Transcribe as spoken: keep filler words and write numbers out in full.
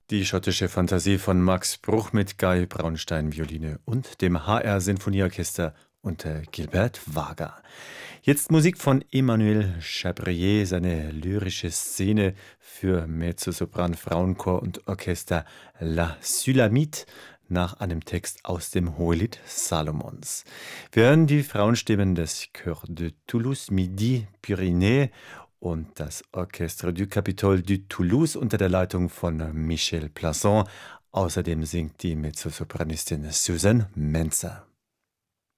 Die schottische Fantasie von Max Bruch mit Guy Braunstein Violine und dem H R Sinfonieorchester unter Gilbert Wager. Jetzt Musik von Emmanuel Chabrier, seine lyrische Szene für Mezzosopran, Frauenchor und Orchester La Sulamite nach einem Text aus dem Hohelied Salomons. Wir hören die Frauenstimmen des Chœur de Toulouse Midi Pyrénées und das Orchestre du Capitole de Toulouse unter der Leitung von Michel Plasson. Außerdem singt die Mezzosopranistin Susan Menzer.